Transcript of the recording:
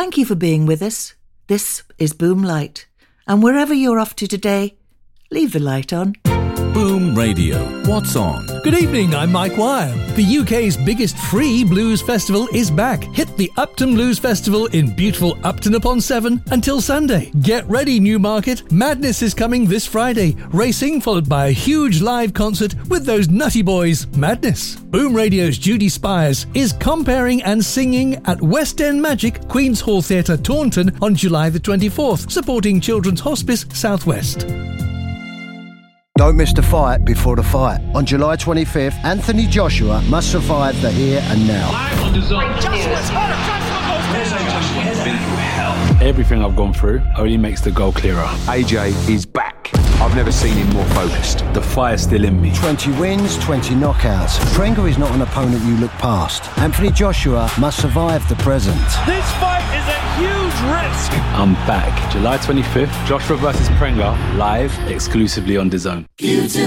Thank you for being with us. This is Boom Light. And wherever you're off to today, leave the light on. Boom Radio. What's on? Good evening, I'm Mike Wire. The UK's biggest free blues festival is back. Hit the Upton Blues Festival in beautiful Upton-upon-Severn until Sunday. Get ready, Newmarket. Madness is coming this Friday. Racing followed by a huge live concert with those nutty boys, Madness. Boom Radio's Judy Spires is comparing and singing at West End Magic, Queen's Hall Theatre, Taunton on July the 24th, supporting Children's Hospice Southwest. Don't miss the fight before the fight. On July 25th, Anthony Joshua must survive the here and now. Joshua's hurt. Everything I've gone through only makes the goal clearer. AJ is back. I've never seen him more focused. The fire's still in me. 20 wins, 20 knockouts. Prenga is not an opponent you look past. Anthony Joshua must survive the present. This fight is a huge risk. I'm back. July 25th, Joshua versus Prenga, live exclusively on DAZN.